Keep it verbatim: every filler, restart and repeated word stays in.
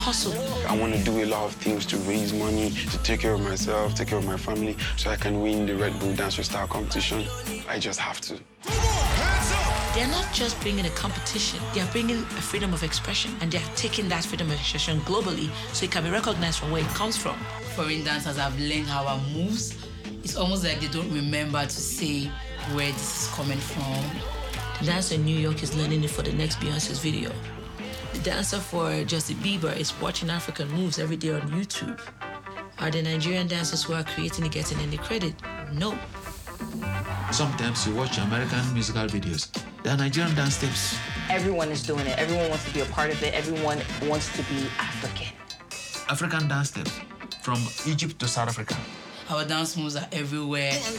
hustle. I want to do a lot of things to raise money, to take care of myself, take care of my family, so I can win the Red Bull Dance Star competition. I just have to. They're not just bringing a competition, they're bringing a freedom of expression, and they're taking that freedom of expression globally so it can be recognized from where it comes from. Foreign dancers have learned our moves. It's almost like they don't remember to say where this is coming from. The dancer in New York is learning it for the next Beyonce's video. The dancer for Justin Bieber is watching African moves every day on YouTube. Are the Nigerian dancers who are creating it getting any credit? No. Sometimes you watch American musical videos. There are Nigerian dance steps. Everyone is doing it. Everyone wants to be a part of it. Everyone wants to be African. African dance steps from Egypt to South Africa. Our dance moves are everywhere.